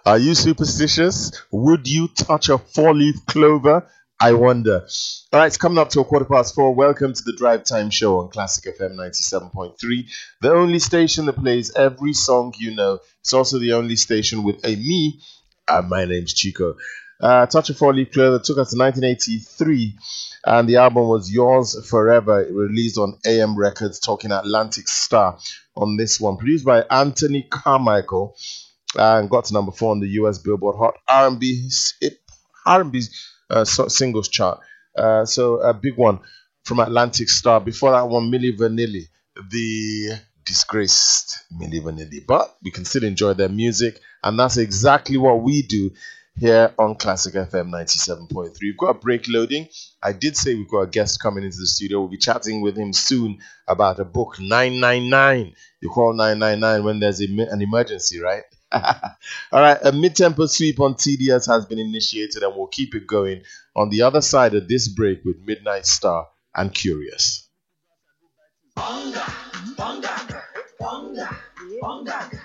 Are you superstitious? Would you touch a four-leaf clover? I wonder. All right, it's coming up to 4:15. Welcome to the Drive Time Show on Classic FM 97.3, the only station that plays every song you know. It's also the only station with a me. My name's Chico. Touch a Four-Leaf Clover took us to 1983, and the album was Yours Forever. It released on AM Records, talking Atlantic Star on this one. Produced by Anthony Carmichael, and got to number 4 on the US Billboard Hot R&B singles chart. So a big one from Atlantic Star. Before that one, Milli Vanilli, the disgraced Milli Vanilli. But we can still enjoy their music, and that's exactly what we do here on Classic FM 97.3. We've got a break loading. I did say we've got a guest coming into the studio. We'll be chatting with him soon about a book, 999. You call 999 when there's an emergency, right? All right, a mid-tempo sweep on TDS has been initiated, and we'll keep it going on the other side of this break with Midnight Star and Curious. Bonga, bonga, bonga, bonga.